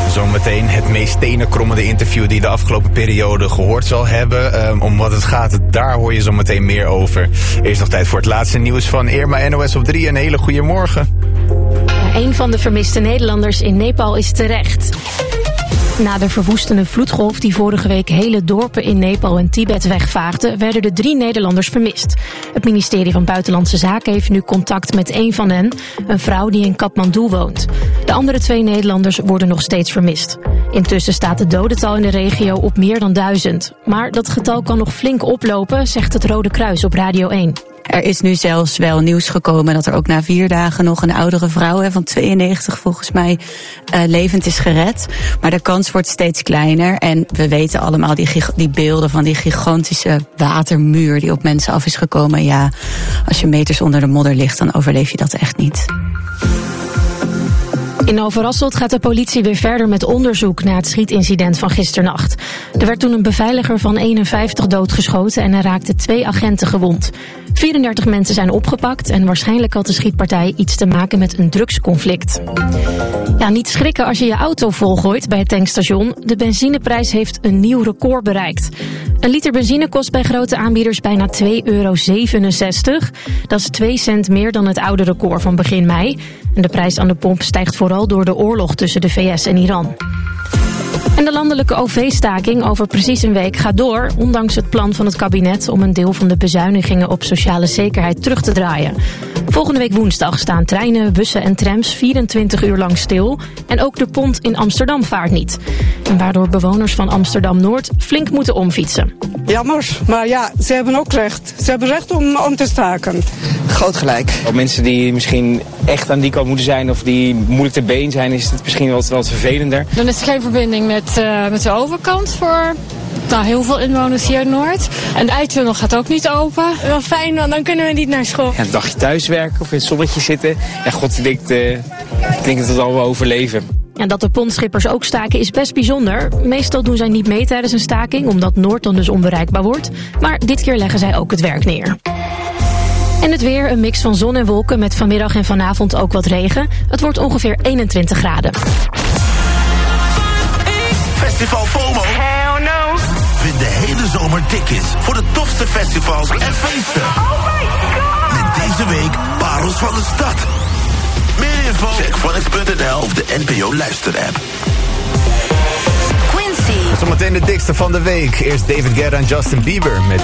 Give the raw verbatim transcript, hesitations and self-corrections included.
zometeen het meest tenenkrommende interview die je de afgelopen periode gehoord zal hebben. Um, om wat het gaat, daar hoor je zometeen meer over. Eerst nog tijd voor het laatste nieuws van Irma N O S op drie. Een hele goede morgen. Een van de vermiste Nederlanders in Nepal is terecht. Na de verwoestende vloedgolf die vorige week hele dorpen in Nepal en Tibet wegvaagde, werden de drie Nederlanders vermist. Het ministerie van Buitenlandse Zaken heeft nu contact met één van hen, een vrouw die in Kathmandu woont. De andere twee Nederlanders worden nog steeds vermist. Intussen staat het dodental in de regio op meer dan duizend. Maar dat getal kan nog flink oplopen, zegt het Rode Kruis op Radio één. Er is nu zelfs wel nieuws gekomen dat er ook na vier dagen nog een oudere vrouw hè, van tweeënnegentig volgens mij uh, levend is gered. Maar de kans wordt steeds kleiner en we weten allemaal die, gig- die beelden van die gigantische watermuur die op mensen af is gekomen. Ja, als je meters onder de modder ligt, dan overleef je dat echt niet. In Overasselt gaat de politie weer verder met onderzoek naar het schietincident van gisternacht. Er werd toen een beveiliger van eenenvijftig doodgeschoten en er raakten twee agenten gewond. vierendertig mensen zijn opgepakt en waarschijnlijk had de schietpartij iets te maken met een drugsconflict. Ja, niet schrikken als je je auto volgooit bij het tankstation. De benzineprijs heeft een nieuw record bereikt. Een liter benzine kost bij grote aanbieders bijna twee euro zevenenzestig. Dat is twee cent meer dan het oude record van begin mei. En de prijs aan de pomp stijgt vooral door de oorlog tussen de V S en Iran. En de landelijke O V-staking over precies een week gaat door, ondanks het plan van het kabinet om een deel van de bezuinigingen op sociale zekerheid terug te draaien. Volgende week woensdag staan treinen, bussen en trams vierentwintig uur lang stil. En ook de pont in Amsterdam vaart niet. En waardoor bewoners van Amsterdam-Noord flink moeten omfietsen. Jammer, maar ja, ze hebben ook recht. Ze hebben recht om, om te staken. Groot gelijk. Op mensen die misschien echt aan die kant moeten zijn of die moeilijk te been zijn, is het misschien wel wat vervelender. Dan is er geen verbinding met, uh, met de overkant voor nou, heel veel inwoners hier in Noord. En de eitunnel gaat ook niet open. Wel fijn, want dan kunnen we niet naar school. Ja, een dagje thuiswerken of in het zonnetje zitten. Ja, god, ik denk, uh, ik denk dat we het al wel overleven. En dat de pontschippers ook staken is best bijzonder. Meestal doen zij niet mee tijdens een staking, omdat Noord dan dus onbereikbaar wordt. Maar dit keer leggen zij ook het werk neer. En het weer, een mix van zon en wolken met vanmiddag en vanavond ook wat regen. Het wordt ongeveer eenentwintig graden. Festival FOMO. Hell no. Vind de hele zomer tickets voor de tofste festivals en feesten. Oh my god. Met deze week Parels van de Stad. Meer info? Check Phonics punt n l of de N P O luisterapp. Quincy. Zometeen de dikste van de week. Eerst David Guetta en Justin Bieber met